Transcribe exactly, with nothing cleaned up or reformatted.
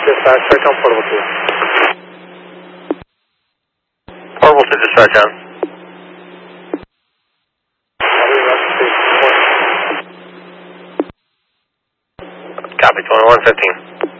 Dispatch, check on portable two. Portable to dispatch on. Copy, twenty-one fifteen.